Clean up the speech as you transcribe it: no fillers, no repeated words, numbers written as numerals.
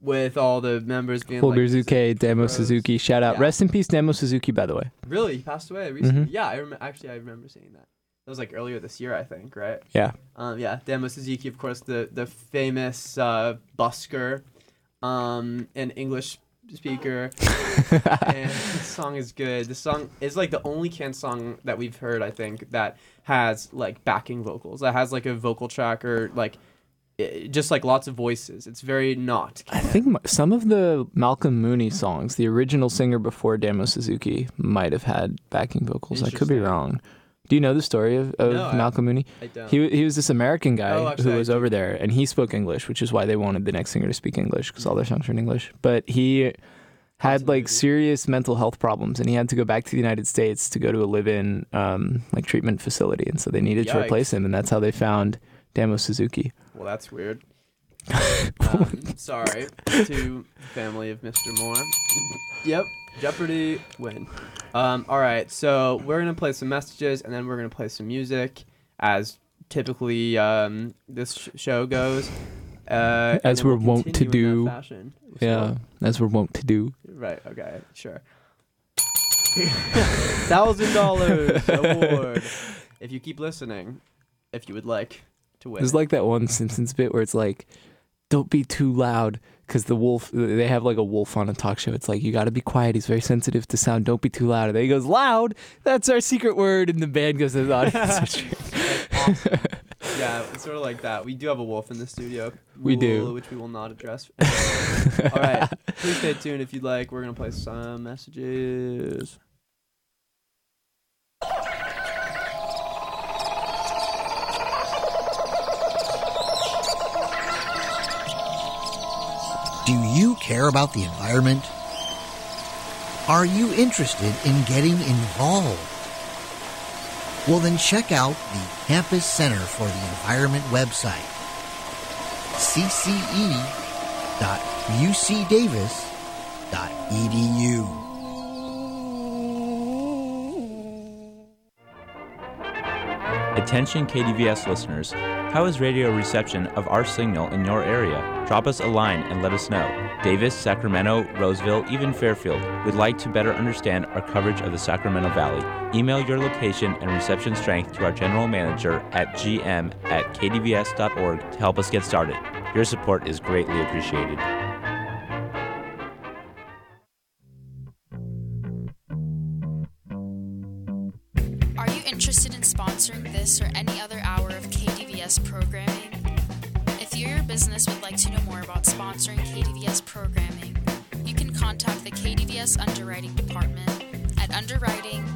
with all the members being Holger like, Zuke, Damo bros. Suzuki. Shout out. Yeah. Rest in peace, Damo Suzuki, by the way. Really? He passed away recently? Mhm. Yeah, I remember seeing that. That was like earlier this year, I think, right? Yeah. Yeah, Damo Suzuki, of course, the famous busker, an English speaker, and the song is good. The song is like the only Can song that we've heard, I think, that has like backing vocals. That has like a vocal track or like just like lots of voices. It's very not I Can. think some of the Malcolm Mooney songs, the original singer before Damo Suzuki, might have had backing vocals. I could be Interesting. wrong. Do you know the story of No, Malcolm Mooney? I don't. He was this American guy Oh, actually, who I was do. over there, and he spoke English, which is why they wanted the next singer to speak English, because all their songs were in English. But he had like serious mental health problems, and he had to go back to the United States to go to a live-in like treatment facility, and so they needed to replace him, and that's how they found Damo Suzuki. Well, that's weird. Sorry to family of Mr. Moore. Yep, Jeopardy win. All right, so we're gonna play some messages, and then we're gonna play some music, as typically this show goes. And As then we're we'll wont to continue in do. that fashion. Yeah, as we're wont to do. Right. Okay. Sure. $1,000 award. If you keep listening, if you would like to win. It's like that one Simpsons bit where it's like, don't be too loud, because the wolf, they have like a wolf on a talk show. It's like, you got to be quiet. He's very sensitive to sound. Don't be too loud. And then he goes, loud? That's our secret word. And the band goes to the audience. Awesome. Yeah, it's sort of like that. We do have a wolf in the studio. We do. Which we will not address. All right. Please stay tuned if you'd like. We're going to play some messages. Do you care about the environment? Are you interested in getting involved? Well, then check out the Campus Center for the Environment website, cce.ucdavis.edu. Attention KDVS listeners, how is radio reception of our signal in your area? Drop us a line and let us know. Davis, Sacramento, Roseville, even Fairfield would like to better understand our coverage of the Sacramento Valley. Email your location and reception strength to our general manager at gm@kdvs.org to help us get started. Your support is greatly appreciated. Are you interested in sponsoring this or any other hour of KDVS programming? If you or your business would like to know more about sponsoring KDVS programming, you can contact the KDVS Underwriting Department at underwriting